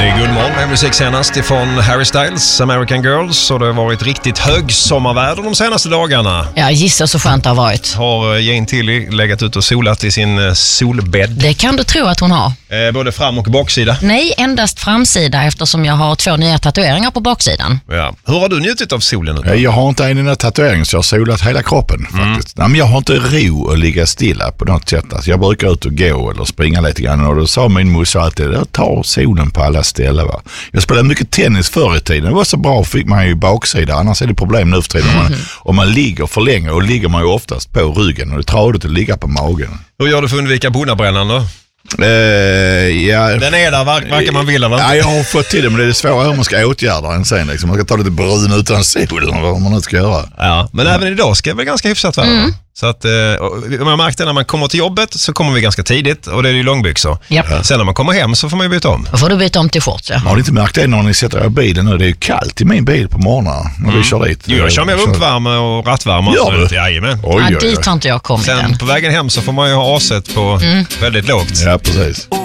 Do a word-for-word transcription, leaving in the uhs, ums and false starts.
God morgon med musik senast ifrån Harry Styles, American Girls. Och det har varit riktigt hög sommarväder de senaste dagarna. Ja, gissa så skönt det har varit. Har Jane Tilly legat ut och solat i sin solbädd? Det kan du tro att hon har. Eh, både fram- och baksida? Nej, endast framsida eftersom jag har två nya tatueringar på baksidan. Ja. Hur har du njutit av solen? Då? Jag har inte en enda tatuering så jag har solat hela kroppen faktiskt. Mm. Nej, men jag har inte ro att ligga stilla på något sätt. Alltså, jag brukar ut och gå eller springa lite grann och då sa min morsa alltid att ta solen på alla ställen. Va? Jag spelade mycket tennis förr i tiden. Det var så bra, fick man ju baksida. Annars är det problem nu för tiden. Mm. Man, om man ligger för länge och ligger man ju oftast på ryggen och det är tradigt att ligga på magen. Hur gör du för att undvika bonnabrännan då? Uh, ja. Den är där, varken man vill eller inte. Ja, jag har fått till det, men det är svårare om man ska åtgärda den sen. Liksom. Man ska ta lite brun utan sol eller vad man nu ska göra. Ja, men även idag ska det väl ganska hyfsat vara. Mm. Så att, man har märkt det när man kommer till jobbet så kommer vi ganska tidigt och det är ju långbyxor. Yep. Sen när man kommer hem så får man ju byta om. Då får du byta om till shorts, ja. Har ni inte märkt det när ni sätter er bilen nu? Det är ju kallt i min bil på morgonen när mm. vi kör dit. Jo, jag kör med uppvärme och rattvärme. Gör du? Jajamän. Oj, ja, dit har inte jag kommit Sen än. på vägen hem så får man ju ha aset på mm. väldigt lågt. Ja, precis.